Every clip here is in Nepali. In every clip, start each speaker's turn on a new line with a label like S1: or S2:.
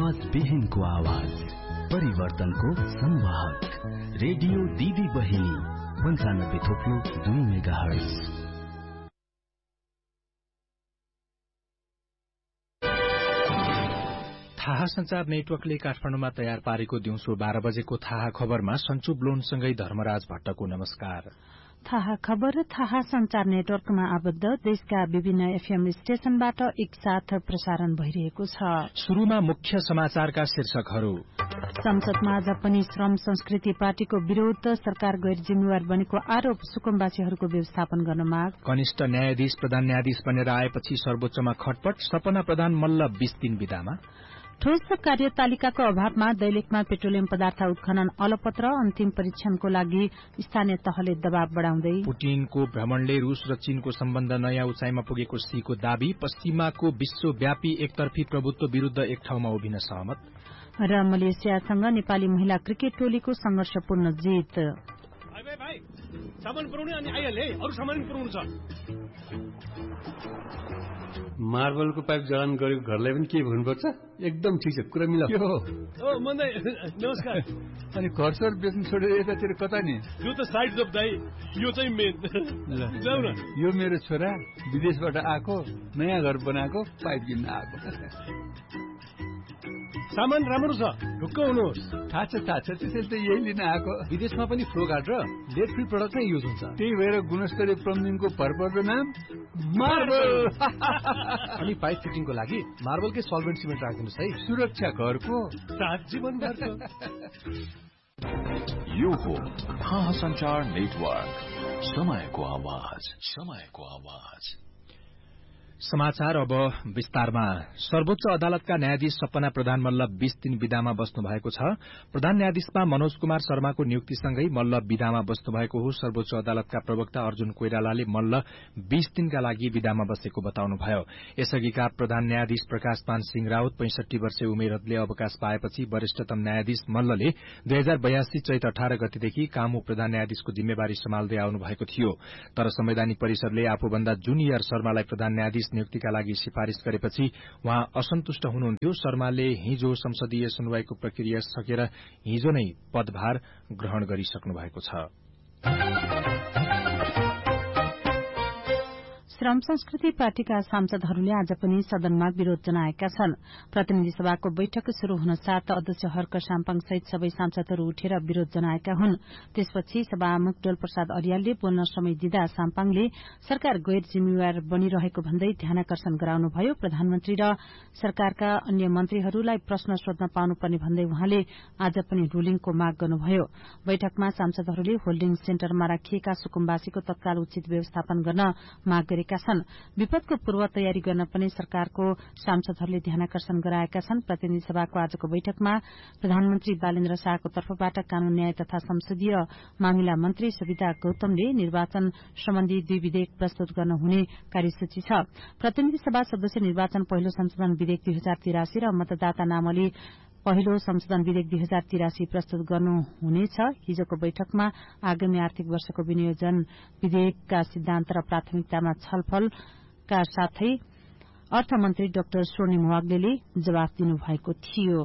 S1: आवाज विहीनको आवाज, परिवर्तनको संवाहक, रेडियो दिदी बहिनी 95.2 मेगाहर्ज।
S2: थाहा संचार नेटवर्कले काठमाडौँमा तयार पारेको दिउँसो 12 बजेको थाहा खबरमा सञ्चु ब्लोनसँगै धर्मराज भट्टको नमस्कार।
S3: थाहा खबर थाहा संचार नेटवर्कमा आबद्ध देशका विभिन्न एफएम स्टेशनबाट एकसाथ प्रसारण भइरहेको छ।
S2: शुरूमा मुख्य समाचारका शीर्षकहरू।
S3: संसदमा आज पनि श्रम संस्कृति पार्टीको विरोध, सरकार गैर जिम्मेवार बनेको आरोप, सुकुम्बासीहरूको व्यवस्थापन गर्न माग।
S2: कनिष्ठ न्यायाधीश प्रधान न्यायाधीश बनेर आएपछि सर्वोच्चमा खटपट, सपना प्रधान मल्ल 20 दिन विदामा।
S3: ठोस कार्यतालिकाको अभावमा दैलेखमा पेट्रोलियम पदार्थ उत्खनन अलपत्र, अन्तिम परीक्षणको लागि स्थानीय तहले दबाव बढ़ाउँदै।
S2: पुटिनको भ्रमणले रूस र चीनको सम्बन्ध नयाँ उचाइमा पुगेको सीको दावी, पश्चिमाको विश्वव्यापी एकतर्फी प्रभुत्व विरूद्ध एक ठाउँमा उभिन सहमत।
S3: र मलेसियासँग नेपाली महिला क्रिकेट टोलीको संघर्षपूर्ण जित।
S4: मार्बलको पाइप जडान गरेको घरलाई पनि के भन्नुपर्छ? एकदम ठिक छ, कुरा मिला।
S5: नमस्कार।
S6: अनि घर सर बेच्नु छोडेर यतातिर कता नि?
S5: यो त साइड जब दाइ, यो चाहिँ मेन। जाऊ न।
S6: यो मेरो छोरा विदेशबाट आएको, नयाँ घर बनाएको, पाइप किन्न आएको।
S5: सामान राम्रो छ, ढुक्क हुनुहोस्।
S6: थाहा छ त्यसैले त यही लिन आएको।
S5: विदेशमा पनि फ्लो गार्ड र लेड फ्री प्रडक्ट नै युज हुन्छ।
S6: त्यही भएर गुणस्तरीय प्लम्बिङको भरपर्दो नाम मार्बल।
S5: अनि पाइप फिटिङको लागि मार्बलकै सल्भेन्ट सिमेन्ट राखिदिनुहोस् है।
S6: सुरक्षा घरको
S5: साथ जीवनभरको।
S1: यो हो थाहा संचार नेटवर्क, समयको आवाज, समयको आवाज।
S2: समाचार अब विस्तारमा। सर्वोच्च अदालतका न्यायाधीश सपना प्रधान मल्ल 20 दिन विदामा बस्नु भएको छ। प्रधान न्यायाधीशमा मनोज कुमार शर्माको नियुक्तिसँगै मल्ल विदामा बस्नु भएको हो। सर्वोच्च अदालतका प्रवक्ता अर्जुन कोइरालाले मल्ल 20 दिनका लागि विदामा बसेको बताउनुभयो। यसअघिका प्रधान न्यायाधीश प्रकाश मान सिंह राउत 65 वर्षीय उमेरले अवकाश पाएपछि वरिष्ठतम न्यायाधीश मल्लले 2082 चैत 18 गतेदेखि कामु प्रधान न्यायाधीशको जिम्मेवारी सम्हाल्दै आउनु भएको थियो। तर संवैधानिक परिषदले आफूभन्दा जुनियर शर्मालाई प्रधान न्यायाधीश नियुक्तिका लागि सिफारिश गरेपछि उहाँ असन्तुष्ट हुनुहुन्थ्यो। शर्माले हिजो संसदीय सुनवाईको प्रक्रिया सकेर हिजो नै पदभार ग्रहण गरिसक्नु भएको छ।
S3: श्रम संस्कृति पार्टीका सांसदहरूले आज पनि सदनमा विरोध जनाएका छन्। प्रतिनिधि सभाको बैठक शुरू हुन साथ अध्यक्ष हर्क साम्पाङ सहित सबै सांसदहरू उठेर विरोध जनाएका हुन्। त्यसपछि सभामुख डोलप्रसाद अर्यालले बोल्न समय दिँदा साम्पाङले सरकार गैर जिम्मेवार बनिरहेको भन्दै ध्यानाकर्षण गराउनुभयो। प्रधानमन्त्री र सरकारका अन्य मन्त्रीहरूलाई प्रश्न सोध्न पाउनुपर्ने भन्दै उहाँले आज पनि रूलिङको माग गर्नुभयो। बैठकमा सांसदहरूले होल्डिङ सेन्टरमा राखिएका सुकुम्बासीको तत्काल उचित व्यवस्थापन गर्न माग गरेका छन्। विपदको पूर्व तयारी गर्न पनि सरकारको सांसदहरूले ध्यानाकर्षण गराएका छन्। प्रतिनिधि सभाको आजको बैठकमा प्रधानमन्त्री बालेन्द्र शाहको तर्फबाट कानून न्याय तथा संसदीय मामिला मन्त्री सुविधा गौतमले निर्वाचन सम्बन्धी 2 विधेयक प्रस्तुत गर्न हुने कार्यसूची छ। प्रतिनिधि सभा सदस्य निर्वाचन पहिलो संशोधन विधेयक 2083 र मतदाता नामावली पहिलो संशोधन विधेयक 2083 प्रस्तुत गर्नुहुनेछ। हिजोको बैठकमा आगामी आर्थिक वर्षको विनियोजन विधेयकका सिद्धान्त र प्राथमिकतामा छलफलका साथै अर्थमन्त्री डाक्टर स्वर्णिम वाग्लेले जवाफ दिनुभएको थियो।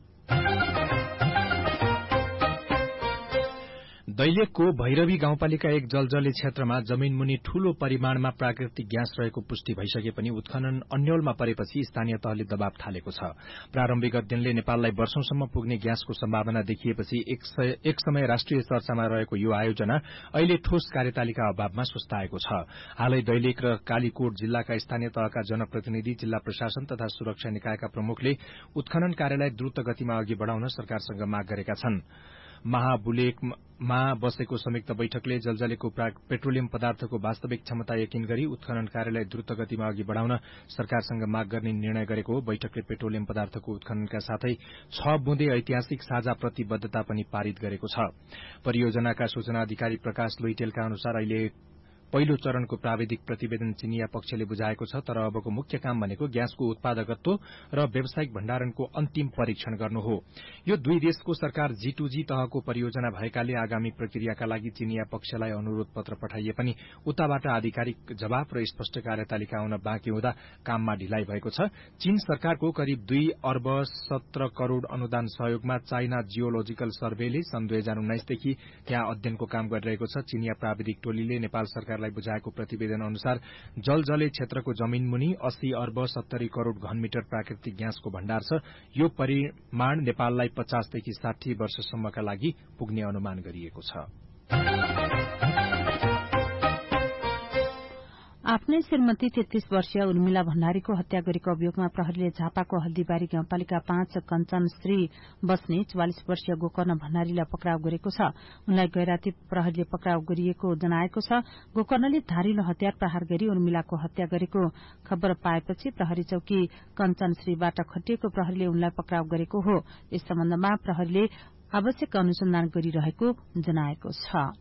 S2: दैलेखको भैरवी गाउँपालिका 1 जलजले क्षेत्रमा जमीनमुनि ठूलो परिमाणमा प्राकृतिक ग्यास रहेको पुष्टि भइसके पनि उत्खनन अन्यलमा परेपछि स्थानीय तहले दबाव थालेको छ। प्रारम्भिक अध्ययनले नेपाललाई वर्षौंसम्म पुग्ने ग्यासको सम्भावना देखिएपछि एक समय राष्ट्रिय चर्चामा रहेको यो आयोजना अहिले ठोस कार्यतालिका अभावमा सुस्ताएको छ। हालै दैलेख र कालीकोट जिल्लाका स्थानीय तहका जनप्रतिनिधि, जिल्ला प्रशासन तथा सुरक्षा निकायका प्रमुखले उत्खनन कार्यलाई द्रुत गतिमा अघि बढ़ाउन सरकारसँग माग गरेका छन्। महाबुलेकमा बसेको संयुक्त बैठकले जलजलेको पेट्रोलियम पदार्थको वास्तविक क्षमता यकिन गरी उत्खनन कार्यलाई द्रुत गतिमा अघि बढ़ाउन सरकारसँग माग गर्ने निर्णय गरेको हो। बैठकले पेट्रोलियम पदार्थको उत्खननका साथै 6 बुँदे ऐतिहासिक साझा प्रतिबद्धता पनि पारित गरेको छ। परियोजनाका सूचना अधिकारी प्रकाश लुइटेलका अनुसार अहिले पहिलो चरणको प्राविधिक प्रतिवेदन चिनिया पक्षले बुझाएको छ, तर अबको मुख्य काम भनेको ग्यासको उत्पादकत्व र व्यावसायिक भण्डारणको अन्तिम परीक्षण गर्नु हो। यो दुई देशको सरकार G2G तहको परियोजना भएकाले आगामी प्रक्रियाका लागि चिनिया पक्षलाई अनुरोध पत्र पठाइए पनि उताबाट आधिकारिक जवाब र स्पष्ट कार्यतालिका आउन बाँकी हुँदा काममा ढिलाइ भएको छ। चीन सरकारको करिब 2 अर्ब 17 करोड़ अनुदान सहयोगमा चाइना जियोलोजिकल सर्वेले सन् 2019 देखि त्यहाँ अध्ययनको काम गरिरहेको छ। चिनिया प्राविधिक टोलीले नेपाल सरकारलाई बुझाएको प्रतिवेदन अनुसार जलजले क्षेत्रको जमीन मुनि 80 अर्ब 70 करोड़ घनमिटर प्राकृतिक ग्यासको भण्डार छ। यो परिमाण नेपाललाई 50 देखि 60 वर्षसम्मका लागि पुग्ने अनुमान गरिएको छ।
S3: आफ्नै श्रीमती 33 वर्षीय उर्मिला भण्डारीको हत्या गरेको अभियोगमा प्रहरीले झापाको हल्दीबारी गाउँपालिका 5 कञ्चन श्री बस्ने 44 वर्षीय गोकर्ण भण्डारीलाई पक्राउ गरेको छ। उनलाई गैराती प्रहरीले पक्राउ गरिएको जनाएको छ। गोकर्णले धारिलो हतियार प्रहार गरी उर्मिलाको हत्या गरेको खबर पाएपछि प्रहरी चौकी कञ्चन श्रीबाट खटिएको प्रहरीले उनलाई पक्राउ गरेको हो। यस सम्बन्धमा प्रहरीले आवश्यक अनुसन्धान गरिरहेको जनाएको छ।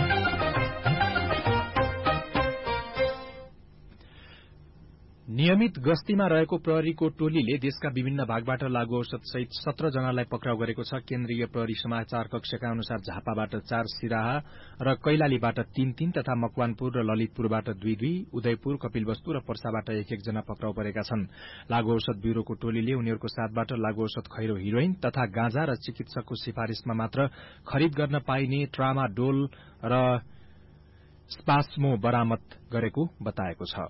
S2: नियमित गस्तीमा रहेको प्रहरीको टोलीले देशका विभिन्न भागबाट लागू औषध सहित 17 जनालाई पक्राउ गरेको छ। केन्द्रीय प्रहरी समाचार कक्षका अनुसार झापाबाट 4, सिराहा र कैलालीबाट 3 तथा मकवानपुर र ललितपुरबाट 2, उदयपुर, कपिलवस्तु र पर्साबाट 1 जना पक्राउ परेका छन्। लागू औषध ब्यूरोको टोलीले उनीहरूको साथबाट लागू औषध खैरो हिरोइन तथा गाँजा र चिकित्सकको सिफारिशमा मात्र खरिद गर्न पाइने ट्रामाडोल र स्पास्मो बरामद गरेको बताएको छ।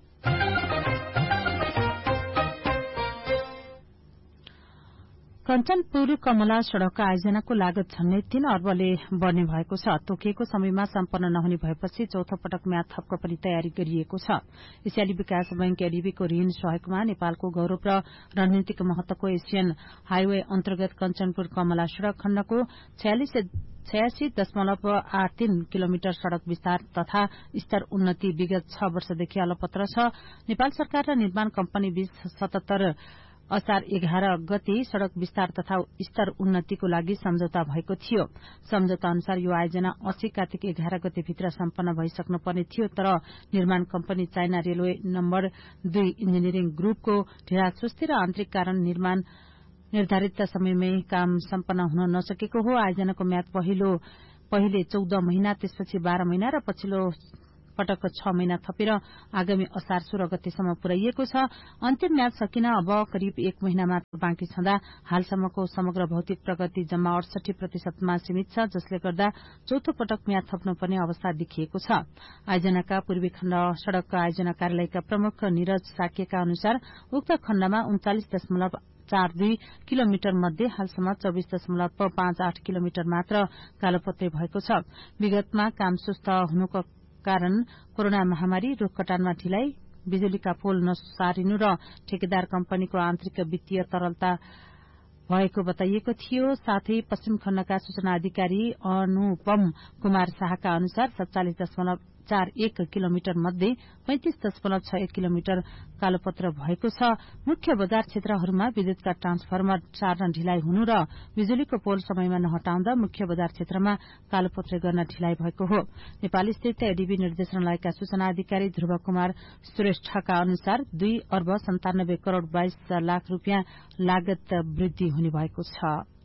S3: कञ्चनपुर कमला सड़कका आयोजनाको लागत झन्डै 3 अर्बले बढ़ने भएको छ। तोकिएको समयमा सम्पन्न नहुने भएपछि चौथो पटक म्याद थपको पनि तयारी गरिएको छ। एसियाली विकास बैंक एडीबीको ऋण सहयोगमा नेपालको गौरव र रणनीतिक महत्वको एशियन हाइवे अन्तर्गत कञ्चनपुर कमला सड़क खण्डको 86.83 किलोमिटर सड़क विस्तार तथा स्तर उन्नति विगत 6 वर्षदेखि अलपत्र छ। नेपाल सरकार र निर्माण कम्पनी बीच 77 असार 11 गते सड़क विस्तार तथा स्तर उन्नतिको लागि सम्झौता भएको थियो। सम्झौता अनुसार यो आयोजना 80 कार्तिक 11 गते भित्र सम्पन्न भइसक्नु पर्ने थियो, तर निर्माण company China railway number 2 engineering ग्रुपको ढिलासुस्ती र आन्तरिक कारण निर्धारित समयमै काम सम्पन्न हुन नसकेको हो। आयोजनाको म्याद पहिले 14 महिना, त्यसपछि 12 महिना र पछिल्लो पटक 6 महिना थपेर आगामी असार 16 गतेसम्म पुर्याइएको छ। अन्तिम म्याद सकिन अब करिब 1 महिना मात्र बाँकी छँदा हालसम्मको समग्र भौतिक प्रगति जम्मा 68% मा सीमित छ, जसले गर्दा चौथो पटक म्याद थप्नुपर्ने अवस्था देखिएको छ। आयोजनाका पूर्वी खण्ड सड़क आयोजना कार्यालयका प्रमुख निरज साकेका अनुसार उक्त खण्डमा 39.42 किलोमिटर मध्ये हालसम्म 24.58 किलोमिटर मात्र कालोपत्रे भएको छ। विगतमा काम सुस्त हुनुको कारण कोरोना महामारी, रूख कटानमा ढिलाइ, बिजुलीका पोल नसारिनु र ठेकेदार कम्पनीको आन्तरिक वित्तीय तरलता भएको बताइएको थियो। साथै पश्चिम खण्डका सूचना अधिकारी अनुपम कुमार शाहका अनुसार 47.41 किलोमिटर मध्ये 35.61 किलोमिटर कालोपत्र भएको छ। मुख्य बजार क्षेत्रहरूमा विद्युतका ट्रान्सफर्मर सार्न ढिलाइ हुनु र बिजुलीको पोल समयमा नहटाउँदा मुख्य बजार क्षेत्रमा कालोपत्रे गर्न ढिलाइ भएको हो। नेपाल स्थित एडीबी निर्देशनालयका सूचना अधिकारी ध्रुव कुमार श्रेष्ठका अनुसार 2 अर्ब 97 करोड़ 22 लाख रूपियाँ लागत वृद्धि हुने भएको छ।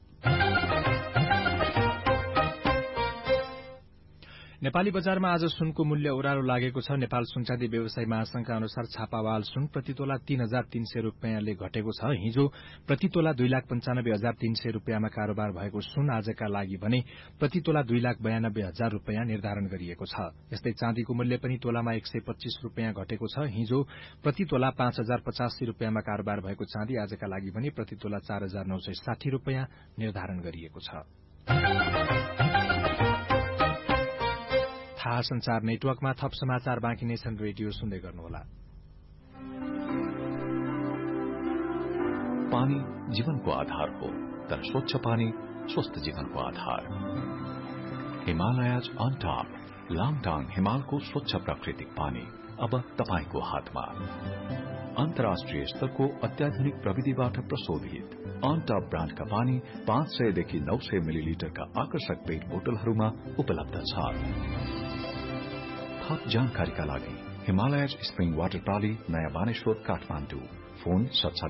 S2: नेपाली बजारमा आज सुनको मूल्य ओह्रालो लागेको छ। नेपाल सुनचाँदी व्यवसाय महासंघका अनुसार छापावाल सुन प्रतितोला 3,300 रूपियाँले घटेको छ। हिजो प्रतितोला 2,95,300 रूपियाँमा कारोबार भएको सुन आजका लागि भने प्रतितोला 2,92,000 रूपियाँ निर्धारण गरिएको छ। यस्तै चाँदीको मूल्य पनि तोलामा 125 रूपियाँ घटेको छ। हिजो प्रतितोला 5,085 रूपियाँमा कारोबार भएको चाँदी आजका लागि भने प्रतितोला 4,960 रूपियाँ निर्धारण गरिएको छ। थाहा संचार नेटवर्कमा थप समाचार बाँकी नै छन्। रेडियो सुन्दै गर्नुहोला।
S1: पानी जीवनको आधार हो, तर स्वच्छ पानी स्वस्थ जीवनको आधार। हिमालयज अन टॉप लामटाङ हिमालको स्वच्छ प्राकृतिक पानी अब तपाईको हातमा। अन्तर्राष्ट्रिय स्तरको अत्याधुनिक प्रविधिबाट प्रशोधित अन टॉप ब्रान्डका पानी 500 देखि 900 मिलिलिटरका आकर्षक पेट बोतलहरूमा उपलब्ध छ। थप जानकारीका लागि हिमालयज स्प्रिङ वाटर प्रणाली नयाँ बानेश्वर काठमाडौँ फोन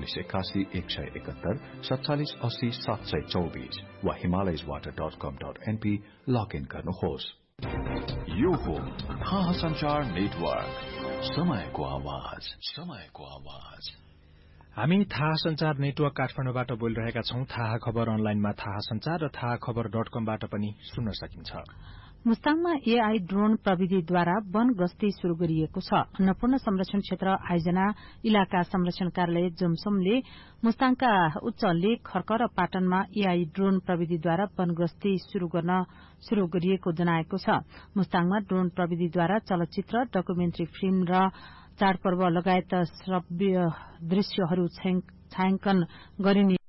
S1: 4781 171 780 वा himalayaswater.com.np लगइन गर्नुहोस्। यो हो थाहा संचार नेटवर्क, समयको आवाज, समयको आवाज।
S2: हामी थाहा संचार नेटवर्क काठमाडौँबाट बोलिरहेका छौं। थाहा खबर अनलाइनमा थाहा संचार र थाहा खबर.com-बाट पनि सुन्न सकिन्छ।
S3: मुस्ताङमा एआई ड्रोन प्रविधिद्वारा वन गस्ती शुरू गरिएको छ। अन्नपूर्ण संरक्षण क्षेत्र आयोजना इलाका संरक्षण कार्यालय जोमसोमले मुस्ताङका उच्च लेक, खर्क र पाटनमा एआई ड्रोन प्रविधिद्वारा वन गस्ती शुरू गरिएको जनाएको छ। मुस्ताङमा ड्रोन प्रविधिद्वारा चलचित्र, डकुमेन्ट्री फिल्म र चाडपर्व लगायत श्रव्य दृश्यहरू छायांकन गरिने